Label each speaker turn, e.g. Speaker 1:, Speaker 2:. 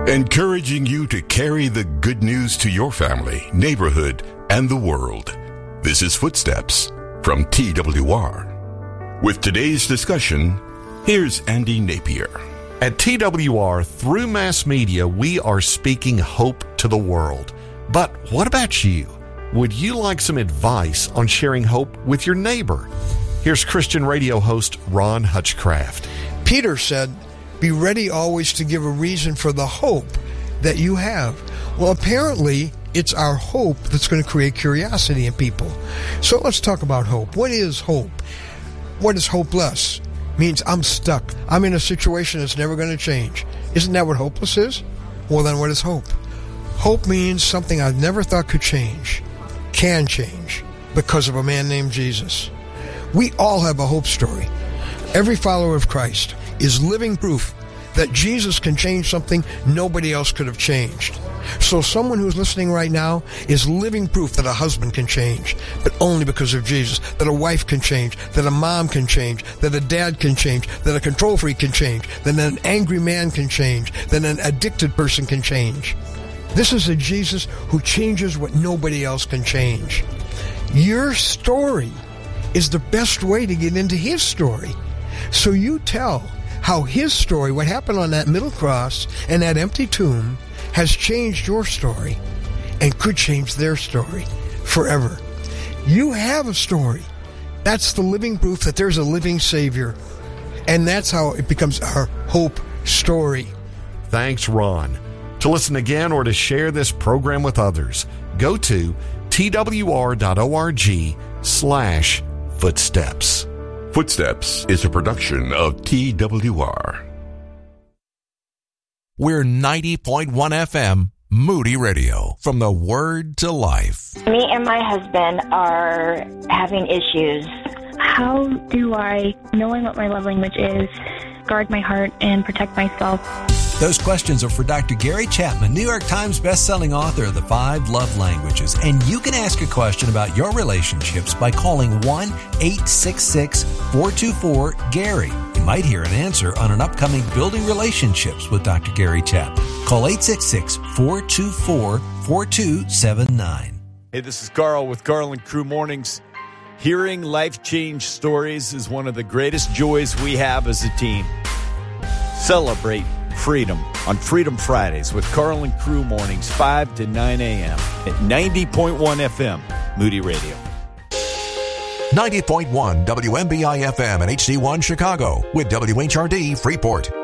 Speaker 1: Encouraging you to carry the good news to your family, neighborhood, and the world. This is Footsteps from TWR. With today's discussion, here's Andy Napier.
Speaker 2: At TWR, through mass media, we are speaking hope to the world. But what about you? Would you like some advice on sharing hope with your neighbor? Here's Christian radio host Ron Hutchcraft.
Speaker 3: Peter said, "Be ready always to give a reason for the hope that you have." Well, apparently, it's our hope that's going to create curiosity in people. So let's talk about hope. What is hope? What is hopeless? Means I'm stuck. I'm in a situation that's never going to change. Isn't that what hopeless is? Well, then what is hope? Hope means something I've never thought could change, can change, because of a man named Jesus. We all have a hope story. Every follower of Christ is living proof that Jesus can change something nobody else could have changed. So someone who's listening right now is living proof that a husband can change, but only because of Jesus, that a wife can change, that a mom can change, that a dad can change, that a control freak can change, that an angry man can change, that an addicted person can change. This is a Jesus who changes what nobody else can change. Your story is the best way to get into his story. So you tell how his story, what happened on that middle cross and that empty tomb, has changed your story and could change their story forever. You have a story. That's the living proof that there's a living Savior. And that's how it becomes our hope story.
Speaker 2: Thanks, Ron. To listen again or to share this program with others, go to twr.org/footsteps.
Speaker 1: Footsteps is a production of TWR.
Speaker 4: We're 90.1 FM, Moody Radio, from the Word to Life.
Speaker 5: Me and my husband are having issues.
Speaker 6: How do I, knowing what my love language is, guard my heart and protect myself?
Speaker 7: Those questions are for Dr. Gary Chapman, New York Times bestselling author of The 5 Love Languages. And you can ask a question about your relationships by calling 1-866-424-GARY. You might hear an answer on an upcoming Building Relationships with Dr. Gary Chapman. Call 866-424-4279.
Speaker 8: Hey, this is Carl with Garland Crew Mornings. Hearing life-change stories is one of the greatest joys we have as a team. Celebrate freedom on Freedom Fridays with Carl and Crew Mornings, 5 to 9 a.m. at 90.1 FM, Moody Radio.
Speaker 4: 90.1 WMBI FM and HD1 Chicago with WHRD Freeport.